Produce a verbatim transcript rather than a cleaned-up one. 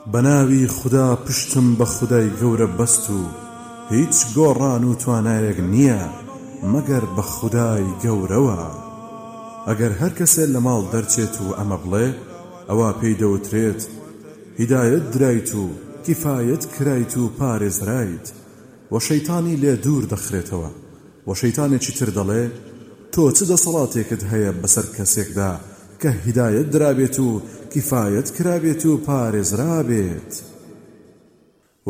بەناوی خوددا پشتم بە خودای گەورە بەست و هیچ گۆڕان و توانایەک نییە مەگەر بە خودای گەورەوە. ئەگەر هەر کەسێ لە ماڵ دەرچێت و ئەمە بڵێ ئەوە پێی دەوترێت هیدایەت درایت و کیفایەت کرایت و پارێزرایت و شەیتانی لێ دوور دەخرێتەوە. و شەیتانێکی تر دەڵێ تۆ چ دەسەڵاتێکت هەیە بەسەر کەسێکدا کە هیدایەت درابێت و کیفایەت کرابێت و پارێزرابێت؟